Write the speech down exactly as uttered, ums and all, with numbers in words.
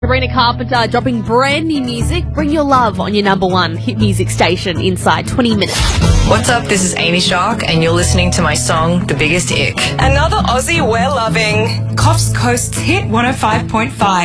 Sabrina Carpenter dropping brand new music. Bring your love on your number one hit music station inside twenty minutes. What's up? This is Amy Shark, and you're listening to my song, The Biggest Ick. Another Aussie we're loving. Coffs Coast's hit one oh five point five.